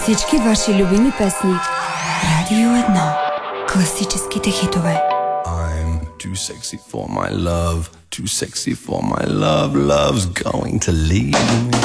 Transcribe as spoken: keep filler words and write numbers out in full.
всички ваши любими песни. Радио едно. Класическите хитове. I'm too sexy for my love, too sexy for my love, love's going to leave me.